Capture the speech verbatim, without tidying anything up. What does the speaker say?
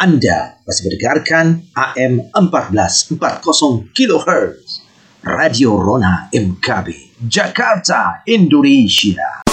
Anda masih mendengarkan A M empat belas empat puluh kilohertz Radio Rona M K B Jakarta, Indonesia.